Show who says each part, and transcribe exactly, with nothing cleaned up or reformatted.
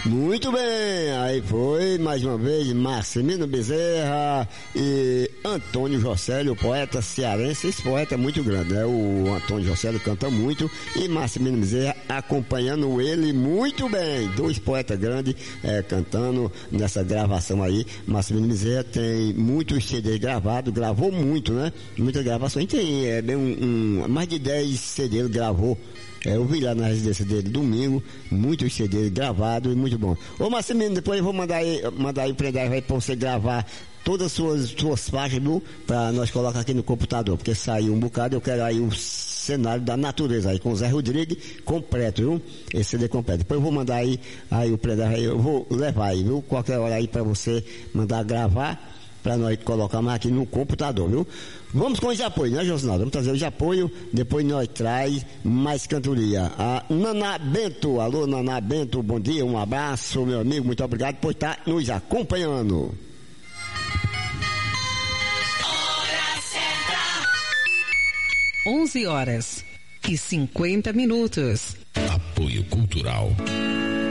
Speaker 1: Muito bem, aí foi mais uma vez Marcelino Bezerra e Antônio Josélio, poeta cearense. Esse poeta é muito grande, né? O Antônio Josélio canta muito e Marcelino Bezerra acompanhando ele muito bem. Dois poetas grandes é, cantando nessa gravação aí. Marcelino Bezerra tem muitos C Ds gravados, gravou muito, né? Muitas gravações, tem é, bem um, um, mais de dez C Ds ele gravou. É, eu vi lá na residência dele domingo, muitos C Ds gravados e muito bom. Ô Marcelino, depois eu vou mandar aí, mandar aí o pendrive aí pra você gravar todas as suas, suas faixas, viu? Pra nós colocar aqui no computador, porque saiu um bocado, eu quero aí o cenário da natureza aí, com o Zé Rodrigues completo, viu? Esse C D completo. Depois eu vou mandar aí, aí o pendrive aí, eu vou levar aí, viu? Qualquer hora aí pra você mandar gravar, para nós colocar mais aqui no computador, viu? Vamos com os apoios, né, Josinaldo? Vamos trazer os apoios, depois nós traz mais cantoria. A Naná Bento, alô Naná Bento, bom dia, um abraço, meu amigo, muito obrigado por estar nos acompanhando.
Speaker 2: Hora certa. onze horas e cinquenta minutos.
Speaker 3: Apoio Cultural